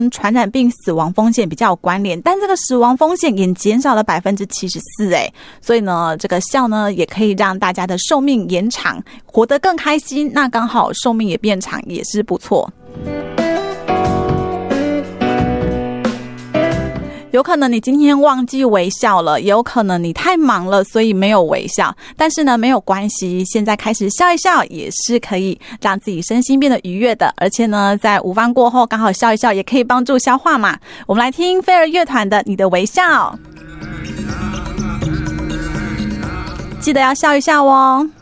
传染病死亡风险比较有关联，但这个死亡风险也减少了74%所以呢这个笑呢也可以让大家的寿命延长，活得更开心，那刚好寿命也变长，也是不错。有可能你今天忘记微笑了，也有可能你太忙了所以没有微笑，但是呢没有关系，现在开始笑一笑也是可以让自己身心变得愉悦的，而且呢在午饭过后刚好笑一笑也可以帮助消化嘛。我们来听飞儿乐团的你的微笑，记得要笑一笑哦。